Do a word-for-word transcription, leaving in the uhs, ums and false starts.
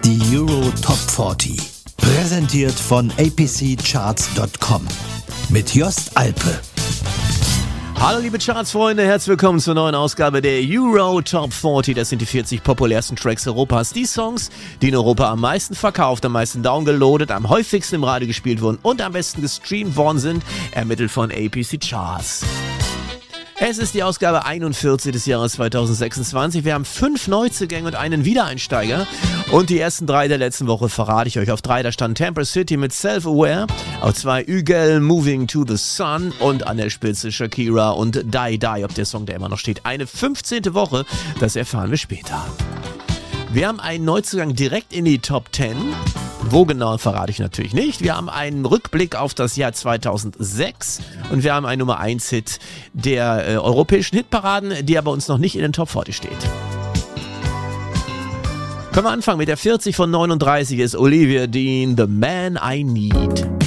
Die Euro Top vierzig. Präsentiert von a p c charts punkt com. Mit Jost Alpe. Hallo liebe Charts-Freunde, herzlich willkommen zur neuen Ausgabe der Euro Top vierzig. Das sind die vierzig populärsten Tracks Europas. Die Songs, die in Europa am meisten verkauft, am meisten downgeloadet, am häufigsten im Radio gespielt wurden und am besten gestreamt worden sind, ermittelt von A P C Charts. Es ist die Ausgabe einundvierzig des Jahres zweitausendsechsundzwanzig. Wir haben fünf Neuzugänge und einen Wiedereinsteiger. Und die ersten drei der letzten Woche verrate ich euch. Auf drei, da stand Tampa City mit Self-Aware. Auf zwei, Ügel, Moving to the Sun. Und an der Spitze Shakira und Die Die, ob der Song da immer noch steht. Eine fünfzehnte Woche, das erfahren wir später. Wir haben einen Neuzugang direkt in die Top zehn. Wo genau, verrate ich natürlich nicht. Wir haben einen Rückblick auf das Jahr zweitausendsechs und wir haben einen Nummer eins Hit der äh, europäischen Hitparaden, die aber uns noch nicht in den Top vierzig steht. Können wir anfangen mit der vierzig von neununddreißig ist Olivia Dean, The Man I Need.